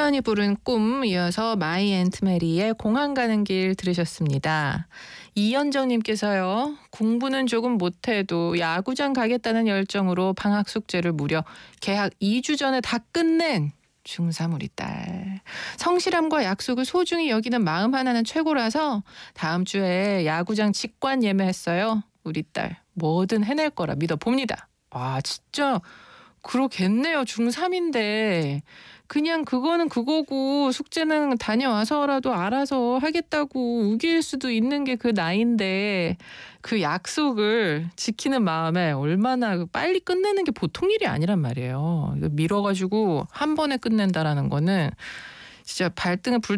이하연이 부른 꿈, 이어서 마이 앤트 메리의 공항 가는 길 들으셨습니다. 이현정님께서요. 공부는 조금 못해도 야구장 가겠다는 열정으로 방학 숙제를 무려 개학 2주 전에 다 끝낸 중3 우리 딸. 성실함과 약속을 소중히 여기는 마음 하나는 최고라서 다음 주에 야구장 직관 예매했어요. 우리 딸 뭐든 해낼 거라 믿어봅니다. 와, 진짜 그러겠네요. 중3인데 그냥 그거는 그거고 숙제는 다녀와서라도 알아서 하겠다고 우길 수도 있는 게 그 나이인데 그 약속을 지키는 마음에 얼마나 빨리 끝내는 게 보통 일이 아니란 말이에요. 이거 미뤄가지고 한 번에 끝낸다라는 거는 진짜 발등에 불